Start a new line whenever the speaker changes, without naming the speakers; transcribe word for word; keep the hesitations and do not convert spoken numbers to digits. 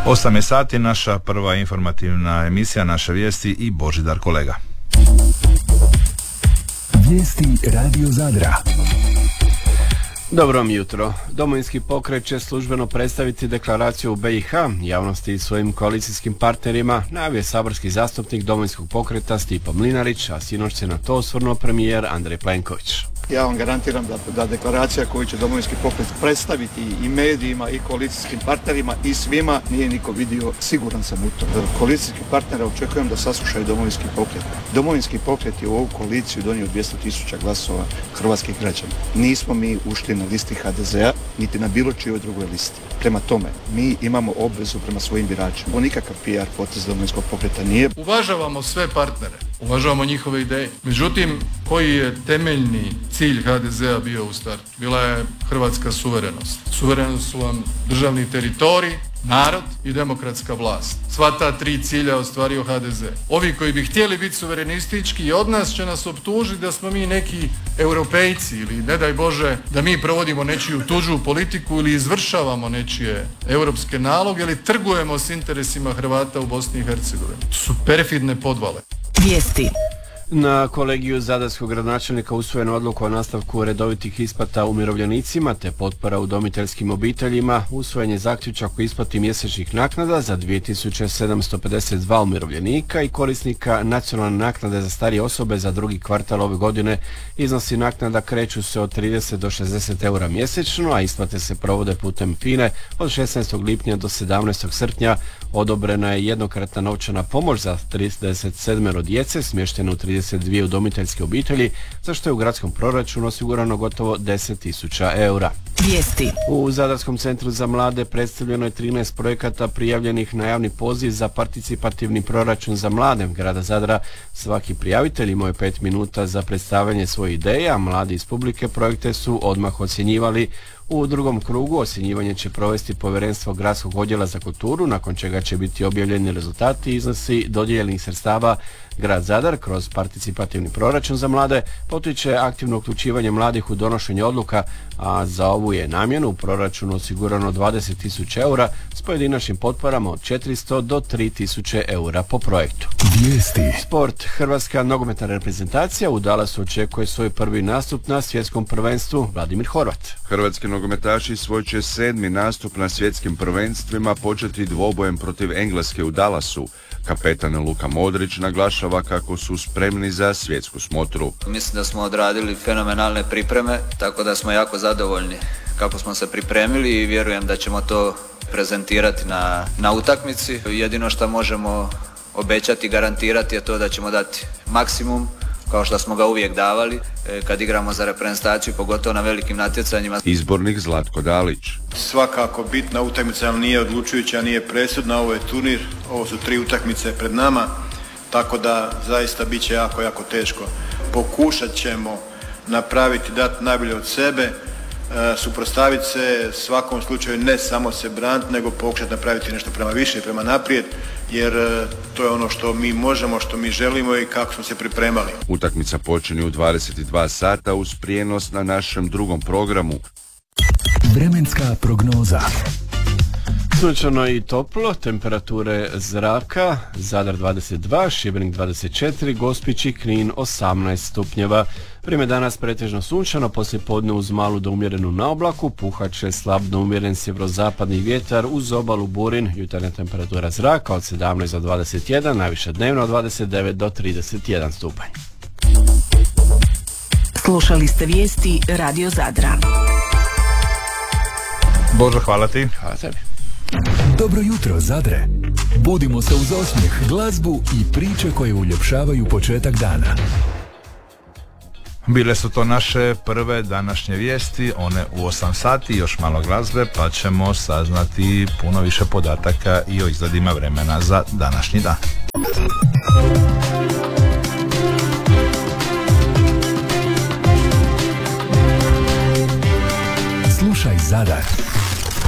osam je sati, naša prva informativna emisija, naše vijesti i Božidar kolega.
Vijesti Radio Zadra.
Dobro vam jutro. Domovinski pokret će službeno predstaviti deklaraciju u be i ha javnosti i svojim koalicijskim partnerima, najavio je saborski zastupnik Domovinskog pokreta Stipo Mlinarić, a sinoć se na to osvrnuo premijer Andrej Plenković.
Ja vam garantiram da, da deklaracija koju će Domovinski pokret predstaviti i medijima i koalicijskim partnerima i svima nije niko vidio, siguran sam u to. Koalicijskih partnera očekujem da saslušaju Domovinski pokret. Domovinski pokret je u ovu koaliciju donio dvjesto tisuća glasova hrvatskih građana. Nismo mi ušli na listi ha de zea, niti na bilo čijoj drugoj listi. Prema tome, mi imamo obvezu prema svojim biračima. Ovo nikakav pi ar potez Domovinskog pokreta nije.
Uvažavamo sve partnere, uvažavamo njihove ideje. Međutim, koji je temeljni cilj ha de zea bio u startu? Bila je hrvatska suverenost. Suverenost su vam državni teritorij, narod i demokratska vlast. Sva ta tri cilja ostvario ha de ze. Ovi koji bi htjeli biti suverenistički i od nas će nas optužiti da smo mi neki europejci ili ne daj Bože da mi provodimo nečiju tuđu politiku ili izvršavamo nečije europske naloge ili trgujemo s interesima Hrvata u Bosni i Hercegovini. To su perfidne podvale.
Vijesti.
Na kolegiju zadarskog gradonačelnika usvojena odluka o nastavku redovitih isplata umirovljenicima te potpora udomiteljskim obiteljima. Usvojen je zaključak o isplati mjesečnih naknada za dvije tisuće sedamsto pedeset dva umirovljenika i korisnika nacionalne naknade za starije osobe za drugi kvartal ove godine. Iznosi naknada kreću se od trideset do šezdeset eura mjesečno, a isplate se provode putem FINE od šesnaestog lipnja do sedamnaestog srpnja. Odobrena je jednokratna novčana pomoć za trideset sedam djece smješteno u trideset dvije udomiteljske obitelji, za što je u gradskom proračunu osigurano gotovo deset tisuća eura.
Vijesti.
U Zadarskom centru za mlade predstavljeno je trinaest projekata prijavljenih na javni poziv za participativni proračun za mlade grada Zadra. Svaki prijavitelj imao je pet minuta za predstavljanje svoje ideje, a mladi iz publike projekte su odmah ocjenjivali. U drugom krugu ocjenjivanje će provesti povjerenstvo Gradskog odjela za kulturu, nakon čega će biti objavljeni rezultati i iznosi dodijeljenih sredstava. Grad Zadar kroz participativni proračun za mlade potiče aktivno uključivanje mladih u donošenje odluka, a za ovu je namjenu u proračunu osigurano dvadeset tisuća eura s pojedinačnim potporama od četiristo do tri tisuće eura po projektu.
Vijesti.
Sport. Hrvatska nogometna reprezentacija u Dallasu očekuje svoj prvi nastup na svjetskom prvenstvu. Vladimir Horvat.
Hrvatski nogometaši svoj će sedmi nastup na svjetskim prvenstvima početi dvobojem protiv Engleske u Dallasu. Kapetan Luka Modrić naglašava kako su spremni za svjetsku smotru.
Mislim da smo odradili fenomenalne pripreme, tako da smo jako zadovoljni kako smo se pripremili i vjerujem da ćemo to prezentirati na, na utakmici. Jedino što možemo obećati i garantirati je to da ćemo dati maksimum, kao što smo ga uvijek davali kad igramo za reprezentaciju, pogotovo na velikim natjecanjima.
Izbornik Zlatko Dalić.
Svakako bitna utakmica, ali nije odlučujuća, nije presudna. Ovo je turnir, ovo su tri utakmice pred nama, tako da zaista bit će jako, jako teško. Pokušat ćemo napraviti, dati najbolje od sebe, e, suprotstaviti se svakom slučaju, ne samo se braniti, nego pokušati napraviti nešto prema više, prema naprijed, jer e, to je ono što mi možemo, što mi želimo i kako smo se pripremali.
Utakmica počinje u dvadeset dva sata uz prijenos na našem drugom programu.
Vremenska prognoza.
Sunčano i toplo, temperature zraka, Zadar dvadeset dva, Šibenik dvadeset četiri, Gospić i Knin osamnaest stupnjeva. Vrijeme danas pretežno sunčano, poslije podne uz malu do umjerenu naoblaku, puhat će slab do umjeren sjeverozapadni vjetar uz obalu Burin, jutarnja temperatura zraka od sedamnaest do dvadeset jedan, najviše dnevno od dvadeset devet do trideset jedan stupanj.
Slušali ste vijesti Radio Zadra.
Bože, hvala ti.
Hvala tebi.
Dobro jutro, Zadre. Budimo se uz osmijeh, glazbu i priče koje uljepšavaju početak dana.
Bile su to naše prve današnje vijesti, one u osam sati, još malo glazbe, pa ćemo saznati puno više podataka i o izgledima vremena za današnji dan.
Slušaj Zadar.